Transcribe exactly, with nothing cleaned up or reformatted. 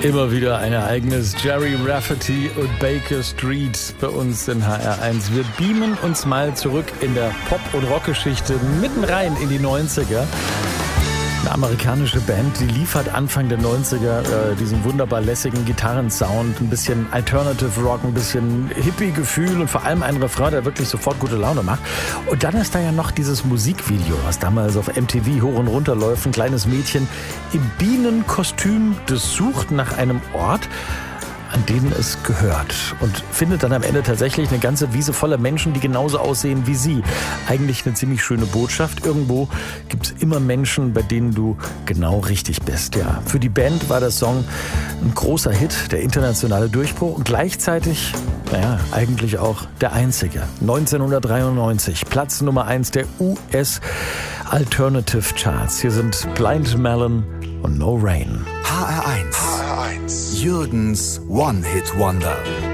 Immer wieder ein Ereignis. Jerry Rafferty und Baker Street bei uns in H R eins. Wir beamen uns mal zurück in der Pop- und Rockgeschichte mitten rein in die neunziger. Eine amerikanische Band, die liefert Anfang der neunziger äh, diesen wunderbar lässigen Gitarrensound, ein bisschen Alternative Rock, ein bisschen Hippie-Gefühl und vor allem ein Refrain, der wirklich sofort gute Laune macht. Und dann ist da ja noch dieses Musikvideo, was damals auf M T V hoch und runter läuft. Ein kleines Mädchen im Bienenkostüm, das sucht nach einem Ort, an denen es gehört, und findet dann am Ende tatsächlich eine ganze Wiese voller Menschen, die genauso aussehen wie sie. Eigentlich eine ziemlich schöne Botschaft. Irgendwo gibt es immer Menschen, bei denen du genau richtig bist. Ja, für die Band war der Song ein großer Hit, der internationale Durchbruch und gleichzeitig, naja, eigentlich auch der einzige. neunzehnhundertdreiundneunzig, Platz Nummer eins der U S Alternative Charts. Hier sind Blind Melon und No Rain. H R eins. H R eins. Jürgens One-Hit-Wonder.